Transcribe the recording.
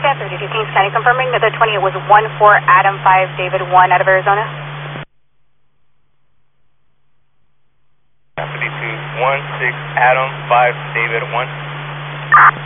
America, 32 Kings County, confirming that the 28 was 14 Adam 5 David 1 out of Arizona. 52 16 Adam 5 David 1.